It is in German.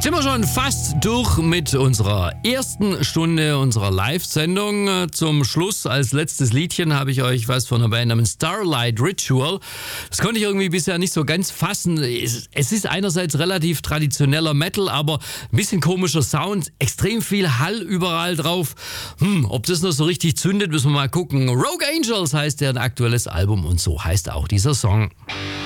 Sind wir schon fast durch mit unserer ersten Stunde unserer Live-Sendung. Zum Schluss als letztes Liedchen habe ich euch was von einer Band namens Starlight Ritual. Das konnte ich irgendwie bisher nicht so ganz fassen. Es ist einerseits relativ traditioneller Metal, aber ein bisschen komischer Sound, extrem viel Hall überall drauf. Ob das noch so richtig zündet, müssen wir mal gucken. Rogue Angels heißt deren aktuelles Album und so heißt auch dieser Song.